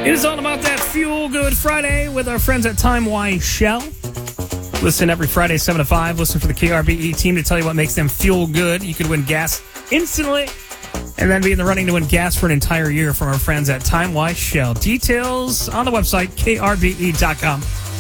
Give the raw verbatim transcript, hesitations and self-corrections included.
It is all about that Fuel Good Friday with our friends at Time Wise Shell. Listen every Friday, seven to five. Listen for the K R B E team to tell you what makes them fuel good. You could win gas instantly and then be in the running to win gas for an entire year from our friends at Time Wise Shell. Details on the website, K R B E dot com.